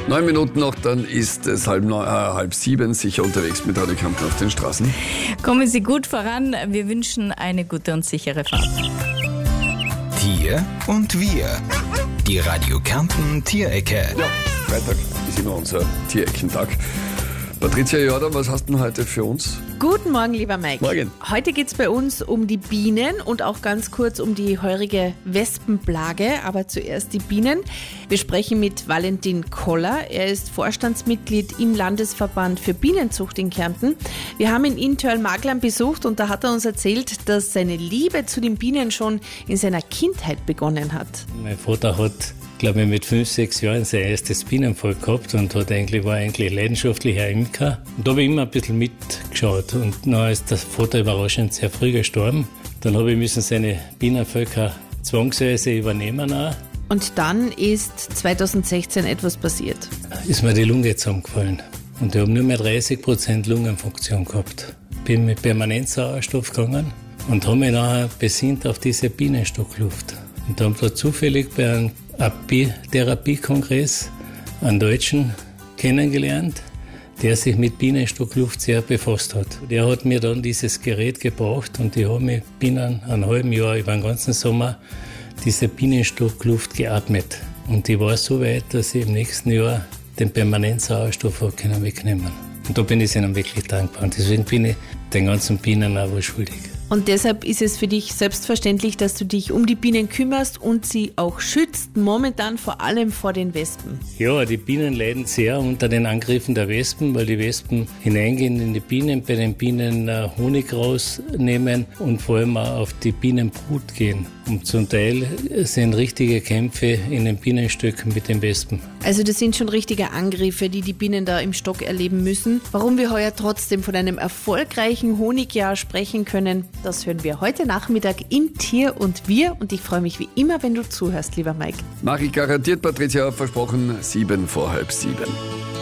9 Minuten noch, dann ist es halb sieben, sicher unterwegs mit Radio Kärnten auf den Straßen. Kommen Sie gut voran. Wir wünschen eine gute und sichere Fahrt. Tier und wir. Die Radio Kärnten Tierecke. Ja, Freitag ist immer unser Tiereckentag. Patricia Jordan, was hast du denn heute für uns? Guten Morgen, lieber Mike. Morgen. Heute geht es bei uns um die Bienen und auch ganz kurz um die heurige Wespenplage. Aber zuerst die Bienen. Wir sprechen mit Valentin Koller. Er ist Vorstandsmitglied im Landesverband für Bienenzucht in Kärnten. Wir haben ihn in Törl-Maglan besucht und da hat er uns erzählt, dass seine Liebe zu den Bienen schon in seiner Kindheit begonnen hat. Mein Vater hat, glaube ich, mit 5, 6 Jahren sein erstes Bienenvolk gehabt und war eigentlich leidenschaftlicher Imker. Und da habe ich immer ein bisschen mitgeschaut. Und dann ist der Vater überraschend sehr früh gestorben. Dann habe ich seine Bienenvölker zwangsweise übernehmen auch. Und dann ist 2016 etwas passiert. Ist mir die Lunge zusammengefallen. Und ich habe nur mehr 30% Lungenfunktion gehabt. Bin mit Permanentsauerstoff gegangen und habe mich nachher besinnt auf diese Bienenstockluft. Und da haben wir zufällig bei einem Apitherapie-Kongress einen Deutschen kennengelernt, der sich mit Bienenstockluft sehr befasst hat. Der hat mir dann dieses Gerät gebracht und ich habe mit binnen einem halben Jahr über den ganzen Sommer diese Bienenstockluft geatmet. Und ich war so weit, dass ich im nächsten Jahr den Permanentsauerstoff wegnehmen konnte. Und da bin ich ihnen wirklich dankbar. Und deswegen bin ich den ganzen Bienen auch was schuldig. Und deshalb ist es für dich selbstverständlich, dass du dich um die Bienen kümmerst und sie auch schützt, momentan vor allem vor den Wespen. Ja, die Bienen leiden sehr unter den Angriffen der Wespen, weil die Wespen hineingehen in die Bienen, bei den Bienen Honig rausnehmen und vor allem auch auf die Bienenbrut gehen. Und zum Teil sind richtige Kämpfe in den Bienenstöcken mit den Wespen. Also das sind schon richtige Angriffe, die die Bienen da im Stock erleben müssen. Warum wir heuer trotzdem von einem erfolgreichen Honigjahr sprechen können, das hören wir heute Nachmittag im Tier und wir. Und ich freue mich wie immer, wenn du zuhörst, lieber Mike. Mach ich garantiert, Patricia, versprochen, 7 vor halb 7.